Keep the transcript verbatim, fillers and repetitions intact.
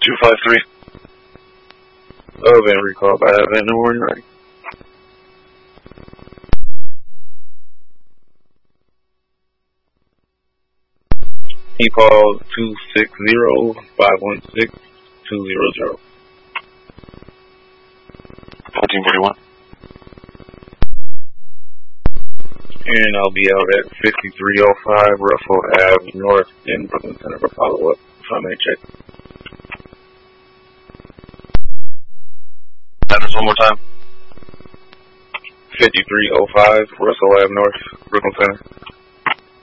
two five three. Oh, been recalled by that in the morning, right? E P A L two six zero five one six two zero zero. fourteen forty-one. And I'll be out at fifty-three oh five Russell Avenue North in Brooklyn Center for follow-up, if I may check. Address one more time. fifty-three oh five Russell Avenue North, Brooklyn Center.